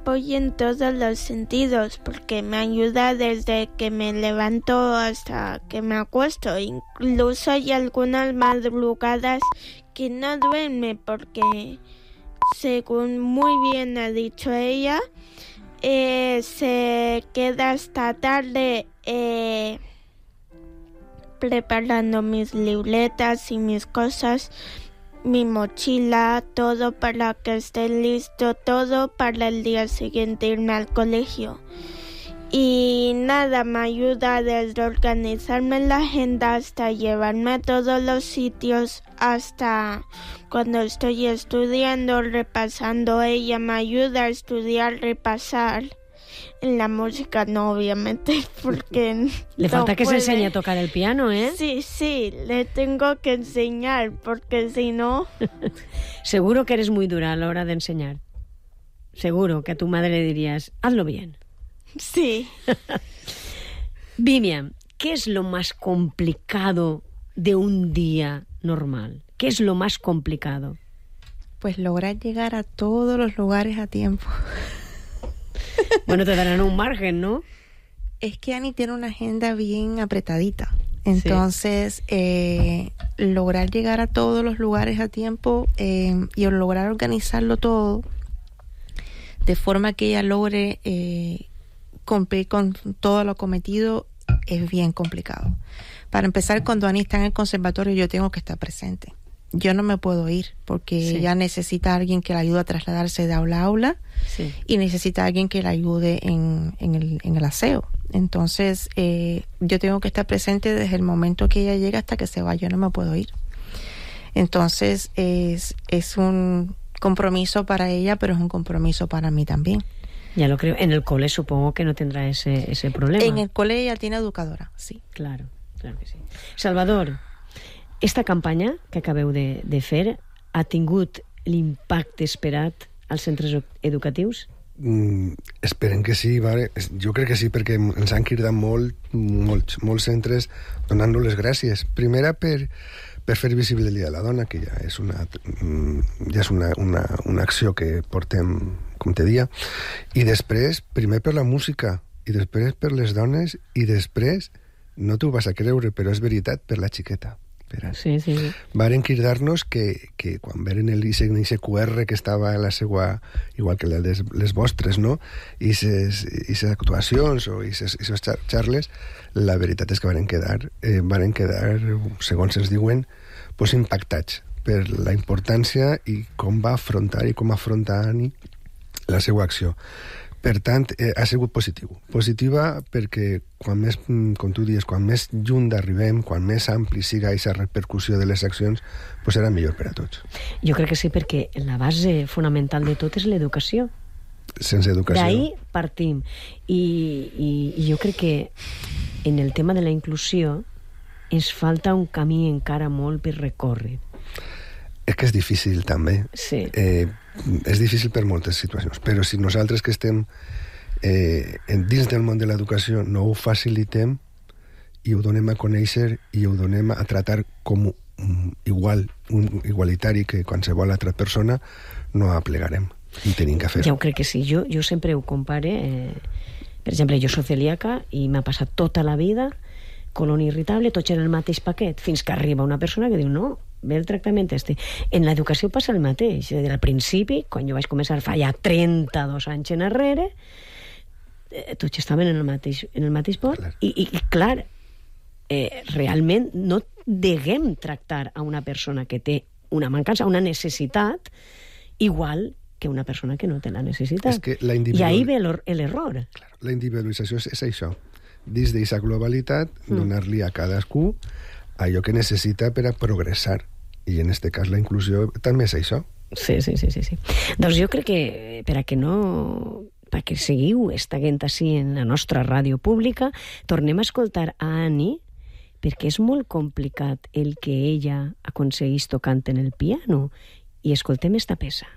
apoyo en todos los sentidos, porque me ayuda desde que me levanto hasta que me acuesto. Incluso hay algunas madrugadas que no duerme porque, según muy bien ha dicho ella, se queda hasta tarde preparando mis libretas y mis cosas, mi mochila, todo para que esté listo, todo para el día siguiente irme al colegio. Y nada, me ayuda desde organizarme la agenda hasta llevarme a todos los sitios, hasta cuando estoy estudiando, repasando. Ella me ayuda a estudiar, repasar. En la música no, obviamente, porque le falta no que puede. se enseñe a tocar el piano, ¿eh? Sí, le tengo que enseñar, porque si no... Seguro que eres muy dura a la hora de enseñar. Seguro que a tu madre le dirías, hazlo bien. Sí. Vimia, ¿qué es lo más complicado de un día normal? ¿Qué es lo más complicado? Pues lograr llegar a todos los lugares a tiempo. Bueno, te darán un margen, ¿no? Es que Ani tiene una agenda bien apretadita. Entonces, lograr llegar a todos los lugares a tiempo y lograr organizarlo todo de forma que ella logre cumplir con todo lo cometido es bien complicado. Para empezar, cuando Ani está en el conservatorio, yo tengo que estar presente. Yo no me puedo ir porque ella necesita a alguien que la ayude a trasladarse de aula a aula y necesita a alguien que la ayude en el aseo. Entonces, yo tengo que estar presente desde el momento que ella llega hasta que se va. Yo no me puedo ir. Entonces, es un compromiso para ella, pero es un compromiso para mí también. Ya lo creo. En el cole supongo que no tendrá ese problema. En el cole ella tiene educadora, sí. Claro que sí. Salvador, esta campanya que acabeu de fer ha tingut l'impacte esperat als centres educatius? Esperem que sí, vale? Jo crec que sí, perquè ens han cridat molts centres donant-nos les gràcies. Primera per fer visible el Dia de la Dona, que ja és una acció que portem, com te dia, i després, primer per la música, i després per les dones, i després, no t'ho vas a creure, però és veritat, per la xiqueta. Sí. Varen cridar-nos que quan veren ese QR que estava a la seva, igual que les vostres, no? I ses actuacions o ses xarles, la veritat és que varen quedar, segons ens diuen, pues impactats per la importància i com va afrontar i com afronta Ani la seva acció. Per tant, ha sigut positiva perquè quan més, com tu dius, quan més lluny arribem, quan més ampli siga aquesta repercussió de les accions, pues serà millor per a tots. Jo crec que sí, perquè la base fonamental de tot és l'educació. Sense educació. D'ahí partim. I jo crec que en el tema de la inclusió ens falta un camí encara molt per recórrer. És que és difícil també. Sí. És difícil per moltes situacions, però si nosaltres que estem dins del món de l'educació no ho facilitem i ho donem a conèixer i ho donem a tratar com igual, un igualitari que qualsevol altra persona, no aplegarem i tenim que fer-ho. Ja ho crec que sí. Jo sempre ho compare. Per exemple, jo soc celíaca i m'ha passat tota la vida colon irritable, tots en el mateix paquet, fins que arriba una persona que diu no, ve el tractament este. En l'educació passa el mateix. Al principi, quan jo vaig començar fa ja 32 anys enrere, tots estaven en el mateix port i clar, realment no deguem tractar a una persona que té una mancança, una necessitat, igual que una persona que no té la necessitat. I ahí ve l'error. La individualització és això. Dins d'aquesta globalitat, donar-li a cadascú allò que necessita per a progressar. I en aquest cas la inclusió també és això. Sí. Doncs jo crec que perquè seguiu estiguent així en la nostra ràdio pública, tornem a escoltar a Ani, perquè és molt complicat el que ella aconseguís tocant en el piano. I escoltem esta peça.